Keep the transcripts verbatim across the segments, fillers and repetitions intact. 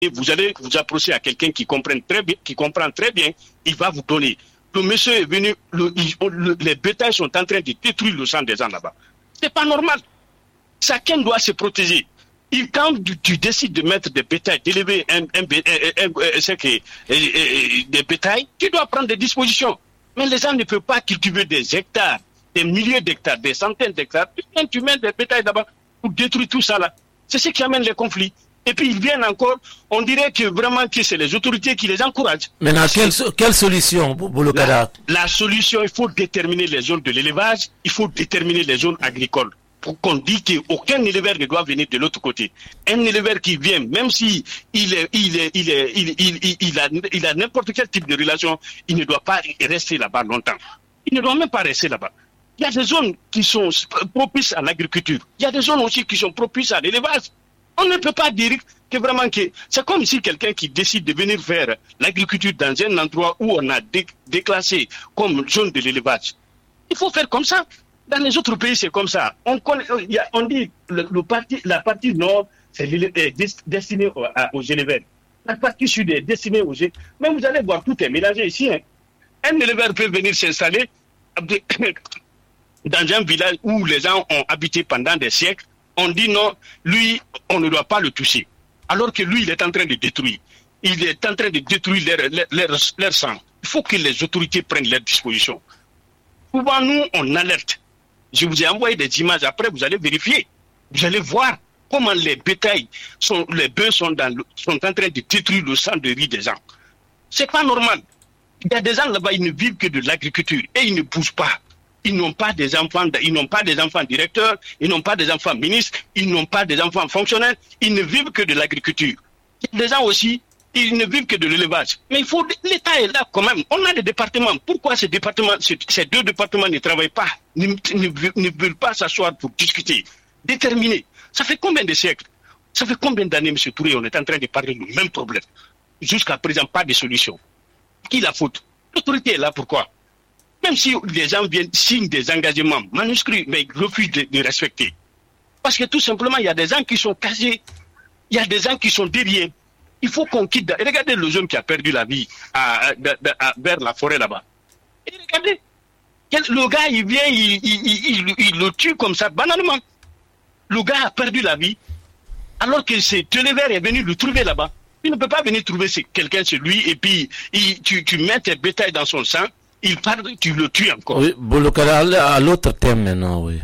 et vous allez vous approcher à quelqu'un qui comprend très bien, qui comprend très bien, il va vous donner. Le monsieur est venu, le, le, les bétails sont en train de détruire le sang des gens là-bas. C'est pas normal. Chacun doit se protéger. Et quand tu, tu décides de mettre des bétails, d'élever un, un, un, un, un, des bétails, tu dois prendre des dispositions. Mais les gens ne peuvent pas cultiver des hectares, des milliers d'hectares, des centaines d'hectares. Quand tu mets des bétails là-bas pour détruire tout ça là, c'est ce qui amène les conflits. Et puis ils viennent encore, on dirait que vraiment que c'est les autorités qui les encouragent. Maintenant, quelle, quelle solution, Bouloukara? La, la solution, il faut déterminer les zones de l'élevage, il faut déterminer les zones agricoles. Pour qu'on dise qu'aucun éleveur ne doit venir de l'autre côté. Un éleveur qui vient, même si il est, il est, il est, il, il, il, il a, il a n'importe quel type de relation, il ne doit pas rester là-bas longtemps. Il ne doit même pas rester là-bas. Il y a des zones qui sont propices à l'agriculture. Il y a des zones aussi qui sont propices à l'élevage. On ne peut pas dire que vraiment que c'est comme si quelqu'un qui décide de venir faire l'agriculture dans un endroit où on a dé, déclassé comme zone de l'élevage. Il faut faire comme ça. Dans les autres pays, c'est comme ça. On, connaît, on dit le, le parti, la partie nord, c'est destiné aux, aux éleveurs. La partie sud est destinée aux éleveurs. Mais vous allez voir, tout est mélangé ici. Hein. Un éleveur peut venir s'installer dans un village où les gens ont habité pendant des siècles. On dit non, lui, on ne doit pas le toucher. Alors que lui, il est en train de détruire. Il est en train de détruire leur, leur, leur, leur sang. Il faut que les autorités prennent leurs dispositions. Souvent, nous, on alerte. Je vous ai envoyé des images, après vous allez vérifier. Vous allez voir comment les bétails, sont, les bœufs sont, dans le, sont en train de détruire le sang de riz des gens. C'est pas normal. Il y a des gens là-bas, ils ne vivent que de l'agriculture et ils ne bougent pas. Ils n'ont pas des enfants, ils n'ont pas des enfants directeurs, ils n'ont pas des enfants ministres, ils n'ont pas des enfants fonctionnaires, ils ne vivent que de l'agriculture. Il y a des gens aussi, ils ne vivent que de l'élevage. Mais il faut, l'État est là quand même. On a des départements. Pourquoi ces départements, ces deux départements ne travaillent pas, ne, ne, ne veulent pas s'asseoir pour discuter, déterminer? Ça fait combien de siècles? Ça fait combien d'années, M. Touré, on est en train de parler du même problème? Jusqu'à présent, pas de solution. Qui la faute? L'autorité est là, pourquoi? Même si les gens viennent, signent des engagements manuscrits, mais ils refusent de, de respecter. Parce que tout simplement, il y a des gens qui sont casés, il y a des gens qui sont derrière. Il faut qu'on quitte. Regardez le jeune qui a perdu la vie à, à, à, à, vers la forêt là-bas. Et regardez, le gars, il vient, il, il, il, il, il le tue comme ça, banalement. Le gars a perdu la vie, alors que cet éleveur est venu le trouver là-bas. Il ne peut pas venir trouver quelqu'un chez lui, et puis il, tu, tu mets tes bétails dans son sang, il part, tu le tues encore. Oui, Bouloukara, à l'autre thème maintenant, oui.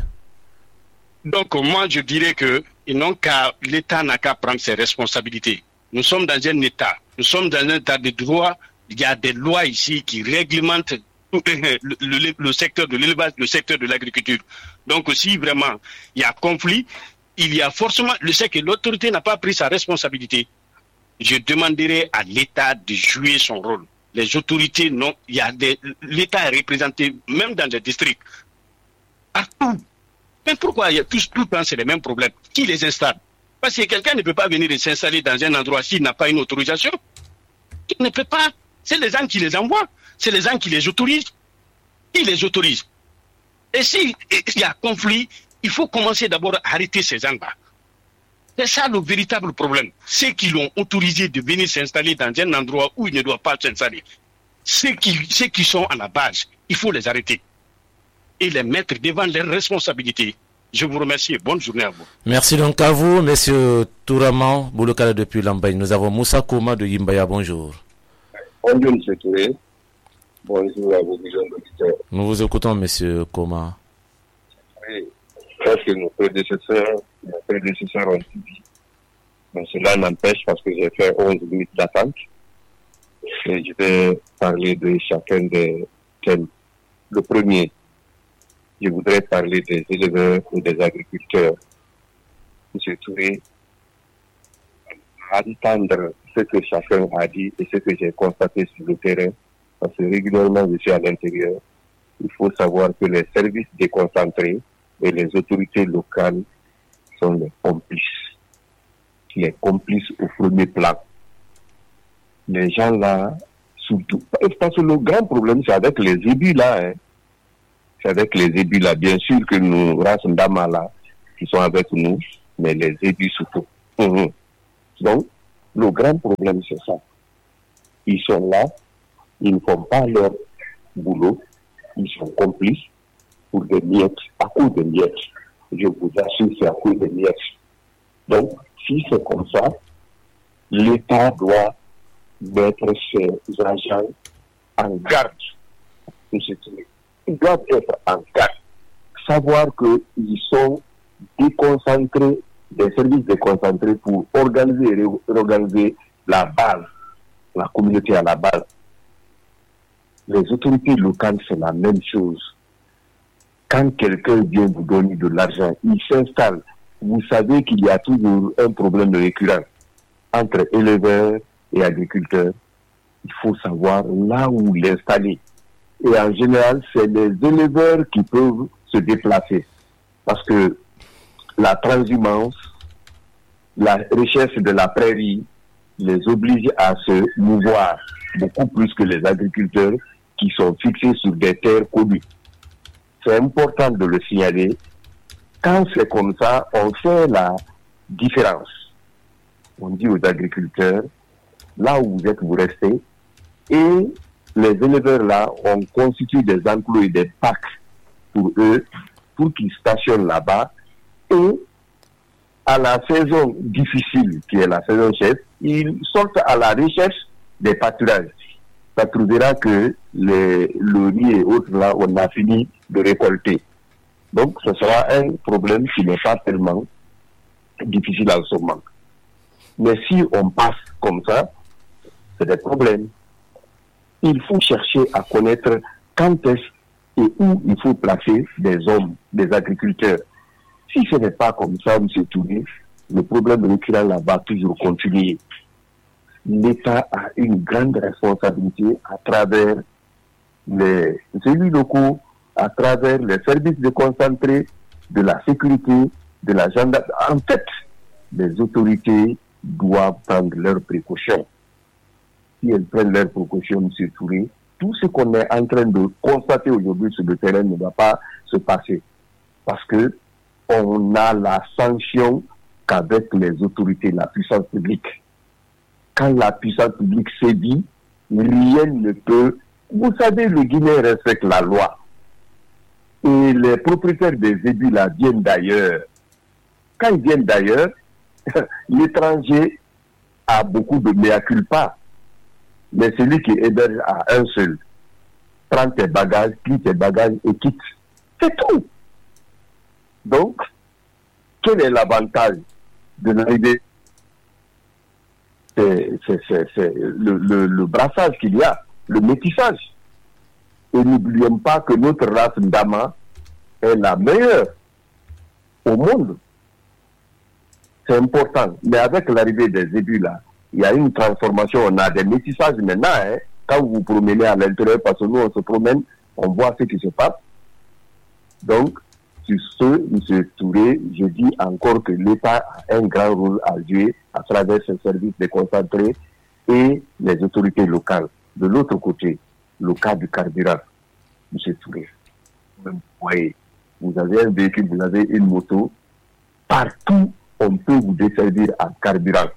Donc, moi, je dirais que non qu'à, l'État n'a qu'à prendre ses responsabilités. Nous sommes dans un État, nous sommes dans un État de droit. Il y a des lois ici qui réglementent le, le, le secteur de l'élevage, le secteur de l'agriculture. Donc, si vraiment il y a conflit, il y a forcément, je sais que l'autorité n'a pas pris sa responsabilité. Je demanderai à l'État de jouer son rôle. Les autorités, non, il y a des, l'État est représenté même dans les districts. Partout. Mais pourquoi il y a tout, tout le temps c'est les mêmes problèmes? Qui les installe? Parce que quelqu'un ne peut pas venir et s'installer dans un endroit s'il n'a pas une autorisation. Il ne peut pas. C'est les gens qui les envoient. C'est les gens qui les autorisent. Qui les autorise? Et s'il y a conflit, il faut commencer d'abord à arrêter ces gens-là. C'est ça le véritable problème. Ceux qui l'ont autorisé de venir s'installer dans un endroit où ils ne doivent pas s'installer. Ceux qui, ceux qui sont à la base, il faut les arrêter. Et les mettre devant leurs responsabilités. Je vous remercie et bonne journée à vous. Merci donc à vous, Monsieur Touraman, Bouloukara depuis Lambaye. Nous avons Moussa Koma de Yimbaya. Bonjour. Bonjour, M. Touré. Bonjour à vos millions d'auditeurs. Nous vous écoutons, Monsieur Koma. Oui, parce que nos prédécesseurs, nos prédécesseurs ont dit. Mais cela n'empêche parce que j'ai fait onze minutes d'attente. Et je vais parler de chacun des thèmes. Le premier, je voudrais parler des éleveurs ou des agriculteurs. M. Touré, à entendre ce que chacun a dit et ce que j'ai constaté sur le terrain, parce que régulièrement je suis à l'intérieur, il faut savoir que les services déconcentrés et les autorités locales sont les complices. Les complices au premier plan. Les gens là, surtout, parce que le grand problème c'est avec les élus là, hein. C'est avec les élus là, bien sûr que nous, Rassendama là, qui sont avec nous, mais les élus surtout. Mmh. Donc, Le grand problème, c'est ça. Ils sont là, ils ne font pas leur boulot, ils sont complices pour des miettes, à cause des miettes. Je vous assure, c'est à cause des miettes. Donc, si c'est comme ça, l'État doit mettre ses agents en garde. Ils doivent être en garde. Savoir qu'ils sont déconcentrés, des services déconcentrés pour organiser et réorganiser la base, la communauté à la base. Les autorités locales, c'est la même chose. Quand quelqu'un vient vous donner de l'argent, il s'installe. Vous savez qu'il y a toujours un problème de récurrent entre éleveurs et agriculteurs. Il faut savoir là où l'installer. Et en général, c'est les éleveurs qui peuvent se déplacer. Parce que la transhumance, la recherche de la prairie les oblige à se mouvoir beaucoup plus que les agriculteurs qui sont fixés sur des terres connues. C'est important de le signaler. Quand c'est comme ça, on fait la différence. On dit aux agriculteurs, là où vous êtes, vous restez. Et les éleveurs là, on constitue des enclos et des packs pour eux, pour qu'ils stationnent là-bas. Et à la saison difficile, qui est la saison chef, ils sortent à la recherche des pâturages. Ça trouvera que les, le riz et autres là, on a fini de récolter. Donc, ce sera un problème qui n'est pas tellement difficile en ce moment. Mais si on passe comme ça, c'est des problèmes. Il faut chercher à connaître quand est-ce et où il faut placer des hommes, des agriculteurs. Si ce n'est pas comme ça, M. Touré, le problème récurrent là va toujours continuer. L'État a une grande responsabilité à travers les élus locaux, à travers les services déconcentrés, de la sécurité, de la gendarmerie. En fait, les autorités doivent prendre leurs précautions. Si elles prennent leurs précautions, M. Touré, tout ce qu'on est en train de constater aujourd'hui sur le terrain ne va pas se passer. Parce que on a la sanction qu'avec les autorités, la puissance publique. Quand la puissance publique sévit, rien ne peut. Vous savez, le Guinéen respecte la loi. Et les propriétaires des ébus là viennent d'ailleurs. Quand ils viennent d'ailleurs, l'étranger a beaucoup de mea culpa. Mais celui qui héberge à un seul, prend tes bagages, plie tes bagages et quitte. C'est tout. Donc, quel est l'avantage de l'arrivée? C'est, c'est, c'est, c'est le, le, le brassage qu'il y a, le métissage. Et n'oublions pas que notre race Ndama est la meilleure au monde. C'est important. Mais avec l'arrivée des ébus là, il y a une transformation. On a des métissages maintenant. Hein. Quand vous vous promenez à l'intérieur, parce que nous on se promène, on voit ce qui se passe. Donc, sur ce, M. Touré, je dis encore que l'État a un grand rôle à jouer à travers ses services déconcentrés et les autorités locales. De l'autre côté, le cas du carburant, M. Touré. Vous voyez, vous avez un véhicule, vous avez une moto, partout on peut vous desservir en carburant.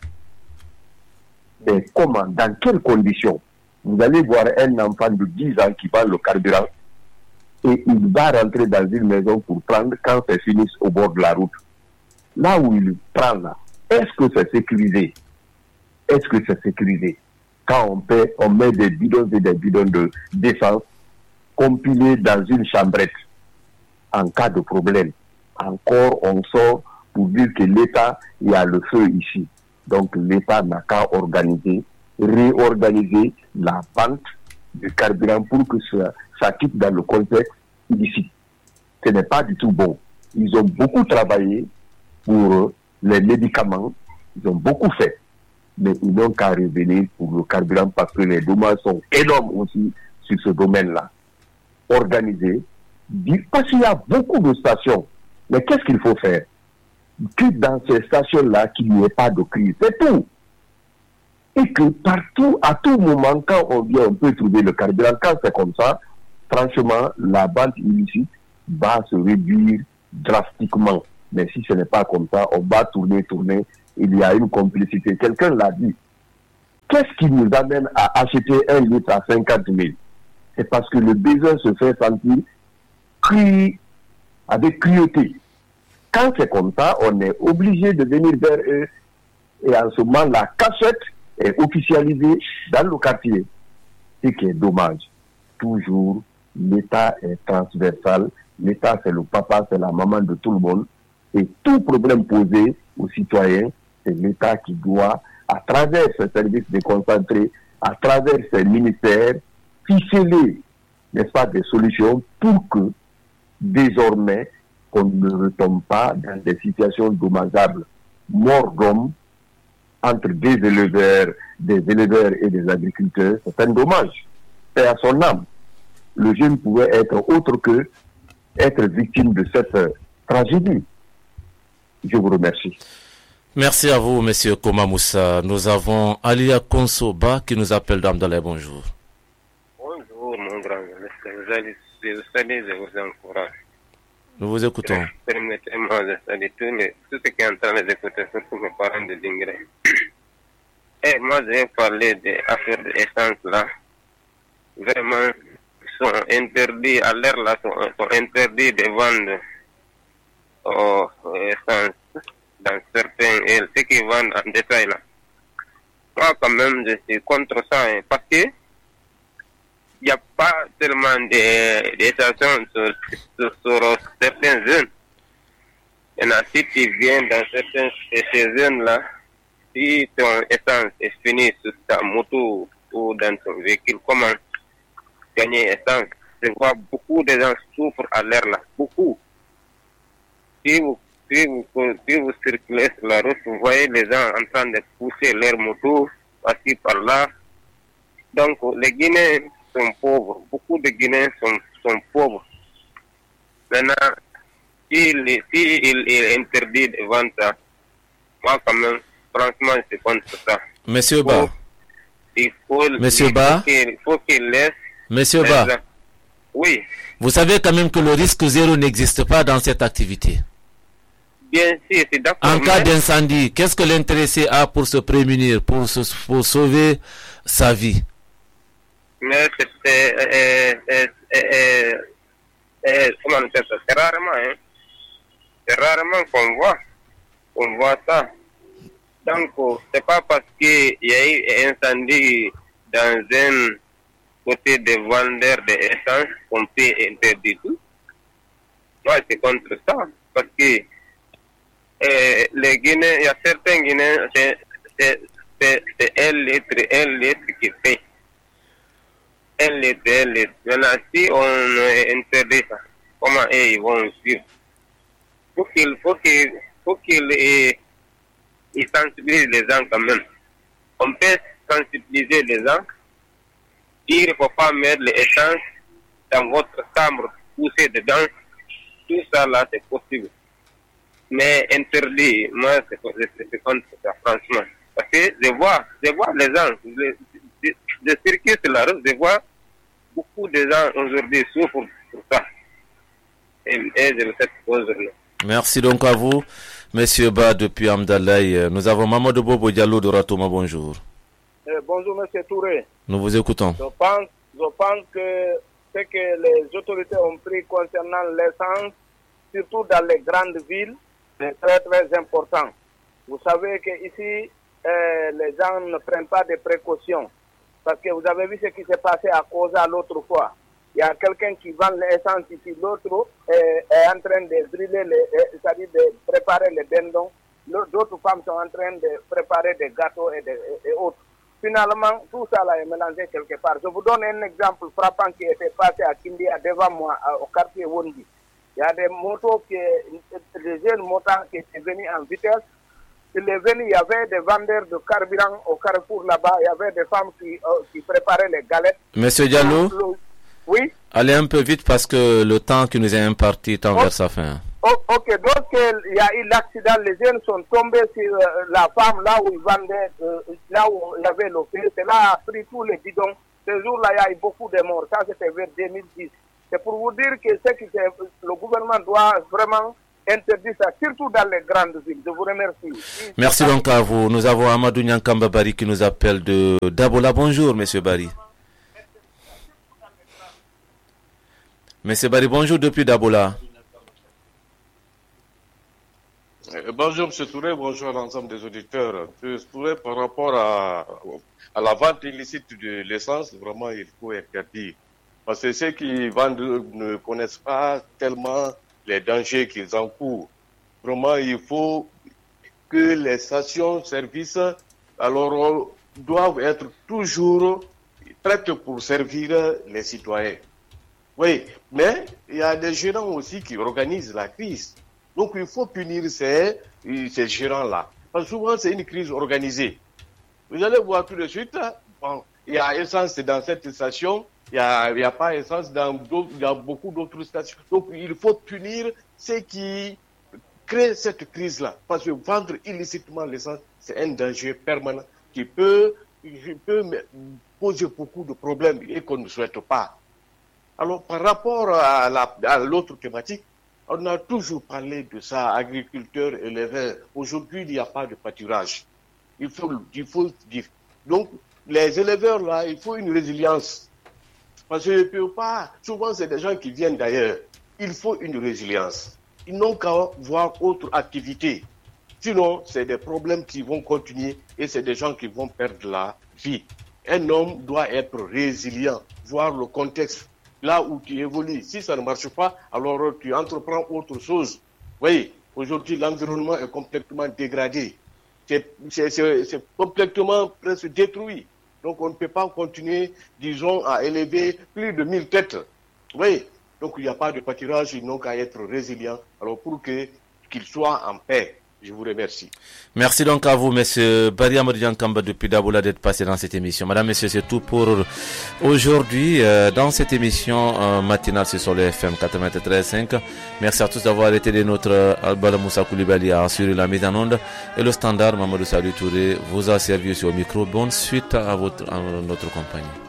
Mais comment, dans quelles conditions? Vous allez voir un enfant de dix ans qui vend le carburant et il va rentrer dans une maison pour prendre quand c'est fini au bord de la route. Là où il prend là, est-ce que c'est sécurisé? Est-ce que c'est sécurisé? Quand on paie, on met des bidons et des bidons de d'essence compilés dans une chambrette en cas de problème. Encore, on sort pour dire que l'État, il y a le feu ici. Donc l'État n'a qu'à organiser, réorganiser la vente du carburant pour que ça, ça quitte dans le contexte illicite. Ce n'est pas du tout bon. Ils ont beaucoup travaillé pour les médicaments, ils ont beaucoup fait, mais ils n'ont qu'à revenir pour le carburant parce que les dommages sont énormes aussi sur ce domaine-là. Organiser, parce qu'il y a beaucoup de stations. Mais qu'est-ce qu'il faut faire? Que dans ces stations-là, qu'il n'y ait pas de crise. C'est tout. Et que partout, à tout moment, quand on vient, on peut trouver le carburant. Quand c'est comme ça, franchement, la vente illicite va se réduire drastiquement. Mais si ce n'est pas comme ça, on va tourner, tourner. Il y a une complicité. Quelqu'un l'a dit. Qu'est-ce qui nous amène à acheter un litre à cinquante mille? C'est parce que le besoin se fait sentir cru, avec cruauté. Quand c'est comme ça, on est obligé de venir vers eux. Et en ce moment, la cachette est officialisée dans le quartier. Ce qui est dommage. Toujours, l'État est transversal. L'État, c'est le papa, c'est la maman de tout le monde. Et tout problème posé aux citoyens, c'est l'État qui doit, à travers ses services déconcentrés, à travers ses ministères, ficeler, n'est-ce pas, des solutions pour que, désormais, qu'on ne retombe pas dans des situations dommageables, mort d'hommes, entre des éleveurs, des éleveurs et des agriculteurs. C'est un dommage. C'est à son âme. Le jeune pouvait être autre que être victime de cette euh, tragédie. Je vous remercie. Merci à vous, Monsieur Koma Moussa. Nous avons Alia Konsoba qui nous appelle d'Amdalay. Bonjour. Bonjour, mon grand. Vous allez, je salue, je vous encourage. Nous vous écoutons. Permettez-moi de saluer tous, les, tous ceux qui sont en train d'écouter, surtout mes parents de Dingré. Et moi, j'ai parlé des affaires d'essence là. Vraiment, sont interdits, à l'air là, sont, sont interdits de vendre oh, essence dans certains, et ceux qui vendent en détail là. Moi, quand même, je suis contre ça, hein, parce que il n'y a pas tellement de, de stations sur, sur, sur certaines zones. Il y en a, si tu viens dans certaines de ces zones-là, si ton essence est finie sur ta moto ou dans ton véhicule, comment gagner essence? Je vois beaucoup de gens souffrent à l'air là, beaucoup. Si vous, si vous, si vous circulez sur la route, vous voyez les gens en train de pousser leur moto, par-ci, par-là. Donc, les Guinéens sont pauvres. Beaucoup de Guinéens sont, sont pauvres. Maintenant, s'il si il est interdit de vendre ça, moi quand même, franchement, je suis contre ça. Monsieur Ba. Il faut, Monsieur il Ba. Il faut qu'il laisse. Monsieur Ba. Oui. Vous savez quand même que le risque zéro n'existe pas dans cette activité. Bien sûr, c'est d'accord. En cas d'incendie, qu'est-ce que l'intéressé a pour se prémunir, pour, se, pour sauver sa vie? Mais c'est euh, euh, euh, euh, comment on appelle ça? C'est rarement, hein. C'est rarement qu'on voit, qu'on voit ça. Donc, c'est pas parce qu'il y a eu un incendie dans un côté des vendeurs d'essence qu'on peut interdire tout. Moi, c'est contre ça. Parce que euh, les Guinéens, il y a certains Guinéens, c'est, c'est, c'est, c'est un litre, un litre qui paye. Un litre, un litre. Maintenant, si on interdit ça, comment ils vont suivre? Faut qu'il, faut qu'il, faut qu'il eh, il sensibilise les gens quand même. On peut sensibiliser les gens. Dire qu'il ne faut pas mettre l'essence dans votre chambre, pousser dedans. Tout ça là, c'est possible. Mais interdit, moi, c'est, c'est, c'est contre ça, franchement. Parce que je vois, je vois les gens, je, je, je circule sur la route, je vois beaucoup de gens aujourd'hui souffrent pour ça. Et, et je le fais aujourd'hui. Merci donc à vous, Monsieur Ba, depuis Amdalaï. Nous avons Mamadou Bobo Diallo de Ratoma, bonjour. Eh, bonjour, Monsieur Touré. Nous vous écoutons. Je pense, je pense que ce que les autorités ont pris concernant l'essence, surtout dans les grandes villes, c'est très très important. Vous savez qu'ici, euh, les gens ne prennent pas de précautions. Parce que vous avez vu ce qui s'est passé à Koza l'autre fois. Il y a quelqu'un qui vend l'essence ici, l'autre euh, est en train de brûler, les, euh, c'est-à-dire de préparer les dindons. D'autres femmes sont en train de préparer des gâteaux et, de, et, et autres. Finalement, tout ça là est mélangé quelque part. Je vous donne un exemple frappant qui était passé à Kindia devant moi, au quartier Wondi. Il y a des motos, qui, des jeunes motards qui étaient venus en vitesse. Il est venu, il y avait des vendeurs de carburant au carrefour là-bas. Il y avait des femmes qui, euh, qui préparaient les galettes. Monsieur Diallo, oui. Allez un peu vite parce que le temps qui nous est imparti tend oh, vers sa fin. Oh, ok, donc il y a eu l'accident, les jeunes sont tombés sur euh, la femme là où ils vendaient, euh, là où il y avait le feu. C'est là a pris tous les bidons. Ce jour-là, il y a eu beaucoup de morts. Ça, c'était vers deux mille dix. C'est pour vous dire que, ce que le gouvernement doit vraiment interdit ça, surtout dans les grandes villes. Je vous remercie. Merci donc à vous. Nous avons Amadou Nyankamba Bari qui nous appelle de Dabola. Bonjour, monsieur Bari. Monsieur Bari, bonjour depuis Dabola. Euh, bonjour M. Touré, bonjour à l'ensemble des auditeurs. M. Touré, par rapport à, à la vente illicite de l'essence, vraiment il faut interdire. Parce que ceux qui vendent ne connaissent pas tellement les dangers qu'ils encourent. Vraiment, il faut que les stations-service alors doivent être toujours prêtes pour servir les citoyens. Oui, mais il y a des gérants aussi qui organisent la crise. Donc il faut punir ces, ces gérants-là. Parce que souvent c'est une crise organisée. Vous allez voir tout de suite, bon, il y a essence dans cette station, il n'y a, il y a pas essence dans, dans beaucoup d'autres stations. Donc il faut punir ceux qui créent cette crise-là. Parce que vendre illicitement l'essence, c'est un danger permanent qui peut, qui peut poser beaucoup de problèmes et qu'on ne souhaite pas. Alors par rapport à, la, à l'autre thématique, on a toujours parlé de ça, agriculteurs, éleveurs. Aujourd'hui, il n'y a pas de pâturage. Il faut, il faut dire. Donc, les éleveurs, là, il faut une résilience. Parce que peut pas, souvent, c'est des gens qui viennent d'ailleurs. Il faut une résilience. Ils n'ont qu'à voir autre activité. Sinon, c'est des problèmes qui vont continuer et c'est des gens qui vont perdre la vie. Un homme doit être résilient, voir le contexte. Là où tu évolues, si ça ne marche pas, alors tu entreprends autre chose. Oui, aujourd'hui, l'environnement est complètement dégradé. C'est, c'est, c'est, c'est complètement presque détruit. Donc, on ne peut pas continuer, disons, à élever plus de mille têtes. Oui, donc il n'y a pas de pâturage, ils n'ont qu'à être résilients. Alors, pour que, qu'ils soient en paix. Je vous remercie. Merci donc à vous, monsieur Bari Amadou Kamba depuis Daboula d'être passé dans cette émission. Madame, messieurs, c'est tout pour aujourd'hui euh, dans cette émission euh, matinale sur le F M quatre-vingt-treize virgule cinq. Merci à tous d'avoir été des nôtres. Albala Moussa Koulibaly a assuré la mise en onde et le standard Mamadou Salou Touré vous a servi sur le micro. Bonne suite à, votre, à notre compagnie.